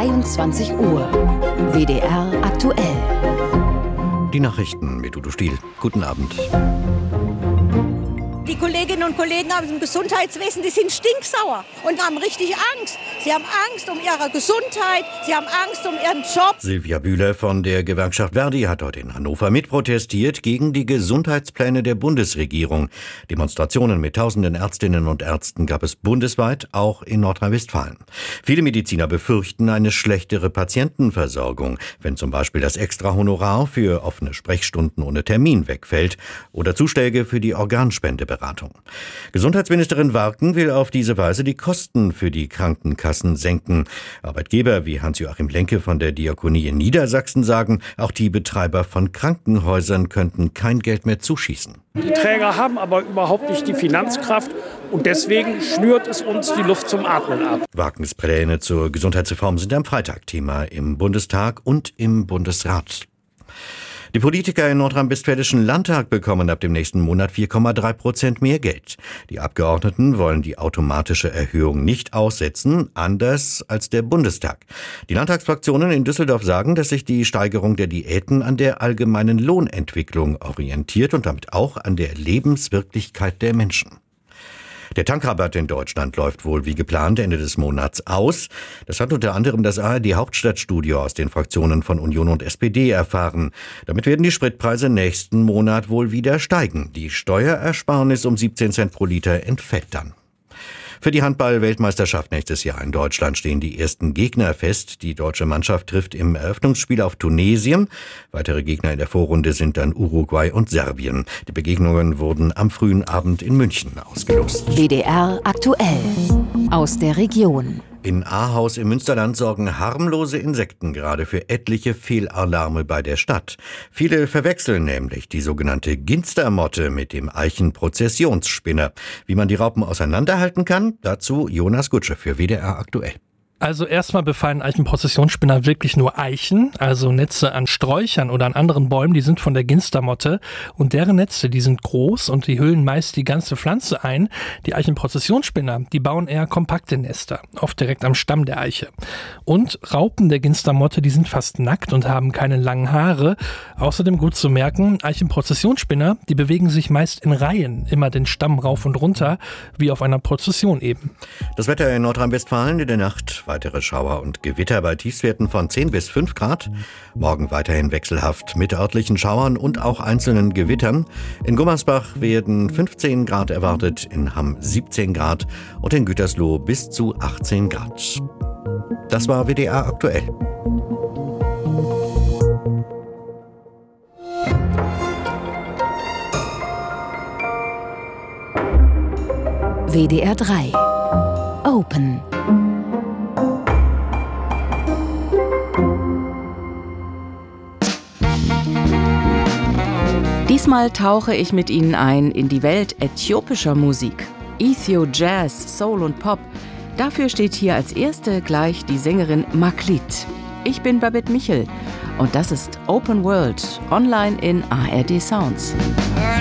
23 Uhr. WDR aktuell. Die Nachrichten mit Udo Stiel. Guten Abend. Die Kolleginnen und Kollegen aus dem Gesundheitswesen, die sind stinksauer und haben richtig Angst. Sie haben Angst um ihre Gesundheit, sie haben Angst um ihren Job. Silvia Bühler von der Gewerkschaft Verdi hat heute in Hannover mitprotestiert gegen die Gesundheitspläne der Bundesregierung. Demonstrationen mit tausenden Ärztinnen und Ärzten gab es bundesweit, auch in Nordrhein-Westfalen. Viele Mediziner befürchten eine schlechtere Patientenversorgung, wenn zum Beispiel das Extrahonorar für offene Sprechstunden ohne Termin wegfällt oder Zuschläge für die Organspendebehandlung. Gesundheitsministerin Warken will auf diese Weise die Kosten für die Krankenkassen senken. Arbeitgeber wie Hans-Joachim Lenke von der Diakonie in Niedersachsen sagen, auch die Betreiber von Krankenhäusern könnten kein Geld mehr zuschießen. Die Träger haben aber überhaupt nicht die Finanzkraft und deswegen schnürt es uns die Luft zum Atmen ab. Warkens Pläne zur Gesundheitsreform sind am Freitag Thema im Bundestag und im Bundesrat. Die Politiker im nordrhein-westfälischen Landtag bekommen ab dem nächsten Monat 4,3% mehr Geld. Die Abgeordneten wollen die automatische Erhöhung nicht aussetzen, anders als der Bundestag. Die Landtagsfraktionen in Düsseldorf sagen, dass sich die Steigerung der Diäten an der allgemeinen Lohnentwicklung orientiert und damit auch an der Lebenswirklichkeit der Menschen. Der Tankrabatt in Deutschland läuft wohl wie geplant Ende des Monats aus. Das hat unter anderem das ARD-Hauptstadtstudio aus den Fraktionen von Union und SPD erfahren. Damit werden die Spritpreise nächsten Monat wohl wieder steigen. Die Steuerersparnis um 17 Cent pro Liter entfällt dann. Für die Handball-Weltmeisterschaft nächstes Jahr in Deutschland stehen die ersten Gegner fest. Die deutsche Mannschaft trifft im Eröffnungsspiel auf Tunesien. Weitere Gegner in der Vorrunde sind dann Uruguay und Serbien. Die Begegnungen wurden am frühen Abend in München ausgelost. WDR aktuell. Aus der Region. In Ahaus im Münsterland sorgen harmlose Insekten gerade für etliche Fehlalarme bei der Stadt. Viele verwechseln nämlich die sogenannte Ginstermotte mit dem Eichenprozessionsspinner. Wie man die Raupen auseinanderhalten kann, dazu Jonas Gutsche für WDR aktuell. Also erstmal befallen Eichenprozessionsspinner wirklich nur Eichen, also Netze an Sträuchern oder an anderen Bäumen, die sind von der Ginstermotte und deren Netze, die sind groß und die hüllen meist die ganze Pflanze ein. Die Eichenprozessionsspinner, die bauen eher kompakte Nester, oft direkt am Stamm der Eiche. Und Raupen der Ginstermotte, die sind fast nackt und haben keine langen Haare. Außerdem gut zu merken, Eichenprozessionsspinner, die bewegen sich meist in Reihen, immer den Stamm rauf und runter, wie auf einer Prozession eben. Das Wetter in Nordrhein-Westfalen in der Nacht. Weitere Schauer und Gewitter bei Tiefstwerten von 10 bis 5 Grad. Morgen weiterhin wechselhaft mit örtlichen Schauern und auch einzelnen Gewittern. In Gummersbach werden 15 Grad erwartet, in Hamm 17 Grad und in Gütersloh bis zu 18 Grad. Das war WDR aktuell. WDR 3 Open. Diesmal tauche ich mit Ihnen ein in die Welt äthiopischer Musik. Ethio Jazz, Soul und Pop. Dafür steht hier als erste gleich die Sängerin Maklit. Ich bin Babette Michel und das ist Open World, online in ARD Sounds.